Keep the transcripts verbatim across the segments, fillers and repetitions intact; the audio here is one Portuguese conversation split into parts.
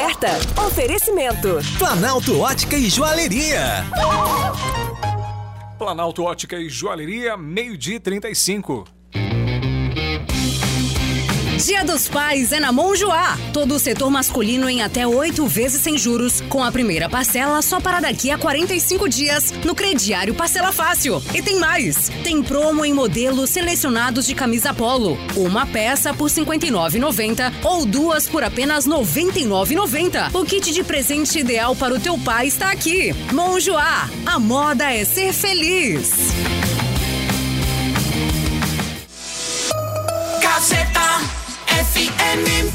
oferta. Oferecimento. Planalto Ótica e Joalheria. Planalto Ótica e Joalheria, meio-dia e trinta e cinco. Dia dos Pais é na Monjoá. Todo o setor masculino em até oito vezes sem juros, com a primeira parcela só para daqui a quarenta e cinco dias no crediário Parcela Fácil. E tem mais. Tem promo em modelos selecionados de camisa polo. Uma peça por cinquenta e nove reais e noventa centavos ou duas por apenas noventa e nove reais e noventa centavos. O kit de presente ideal para o teu pai está aqui. Monjoá. A moda é ser feliz. Gazeta F M.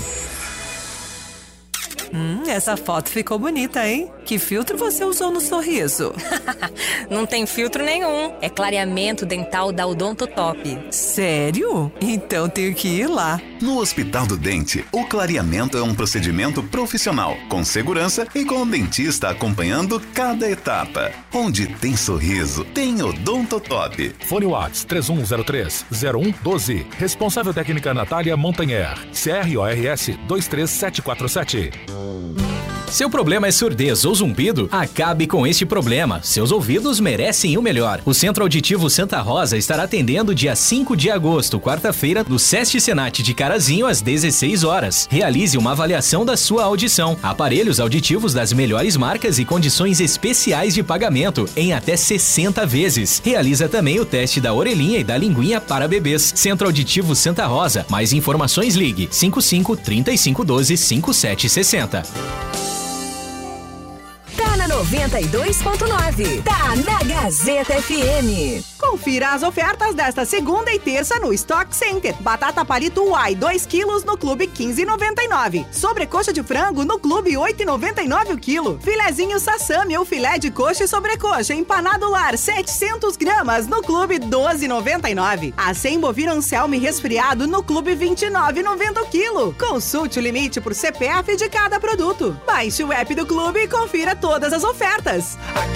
Hum, essa foto ficou bonita, hein? Que filtro você usou no sorriso? Não tem filtro nenhum. É clareamento dental da Odontotop. Sério? Então tenho que ir lá. No Hospital do Dente, o clareamento é um procedimento profissional, com segurança e com o dentista acompanhando cada etapa. Onde tem sorriso, tem Odontotop. Fone Whats três um zero três zero um um doze. Responsável técnica Natália Montanher. C R O R S dois três sete quatro sete. Seu problema é surdez ou zumbido? Acabe com este problema. Seus ouvidos merecem o melhor. O Centro Auditivo Santa Rosa estará atendendo dia cinco de agosto, quarta-feira, no Sesc Senat de Carazinho, às dezesseis horas. Realize uma avaliação da sua audição. Aparelhos auditivos das melhores marcas e condições especiais de pagamento, em até sessenta vezes. Realiza também o teste da orelhinha e da linguinha para bebês. Centro Auditivo Santa Rosa. Mais informações, ligue cinco cinco, trinta e cinco, doze, cinquenta e sete sessenta. Tá na noventa e dois ponto nove. Tá na Gazeta F M. Confira as ofertas desta segunda e terça no Stock Center. Batata palito Uai, dois quilos no Clube quinze reais e noventa e nove centavos. Sobrecoxa de frango no Clube oito reais e noventa e nove centavos o quilo. Filezinho Sassami ou filé de coxa e sobrecoxa empanado lar, setecentos gramas no Clube doze reais e noventa e nove centavos. Acém bovino Anselme resfriado no Clube vinte e nove reais e noventa centavos o quilo. Consulte o limite por C P F de cada produto. Baixe o app do Clube e confira todas as ofertas.